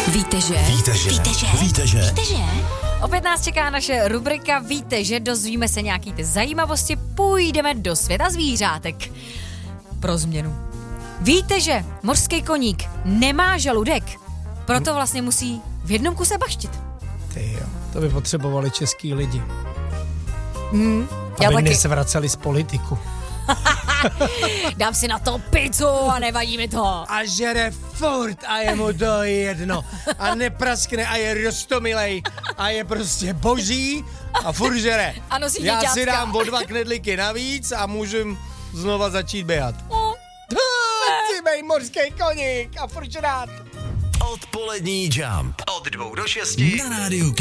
Víte, že? Opět nás čeká naše rubrika Víte, že? Dozvíme se nějaký ty zajímavosti, půjdeme do světa zvířátek. Pro změnu. Víte, že mořský koník nemá žaludek, proto vlastně musí v jednom kuse baštit. Ty jo, to by potřebovali český lidi. Já aby taky. nesvraceli z politiku. Dám si na to pizzu a nevadí mi to. A žere furt a je mu to jedno. A nepraskne a je roztomilej. A je prostě boží a furt žere. A nosí Já děťátka. si dám o 2 knedlíky navíc a můžu znova začít běhat. Cíbej mořský koník a furt žrát. Odpolední Jump od 2 do 6 na rádiu